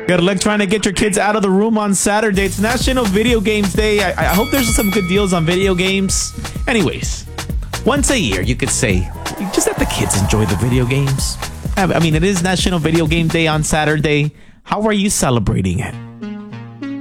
Good luck trying to get your kids out of the room on Saturday. It's National Video Games Day. I hope there's some good deals on video games. Anyways, once a year, you could say, just let the kids enjoy the video games. I mean, it is National Video Game Day on Saturday. How are you celebrating it?